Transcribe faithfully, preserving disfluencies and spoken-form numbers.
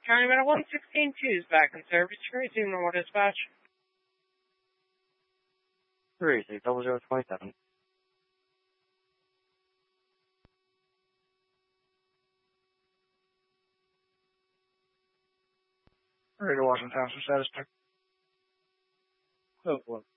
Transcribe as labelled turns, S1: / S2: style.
S1: County Metal one sixteen two is back in service. Resume normal dispatch.
S2: three six zero zero two seven.
S3: Ready to Washington Township status check.
S2: Oh, what?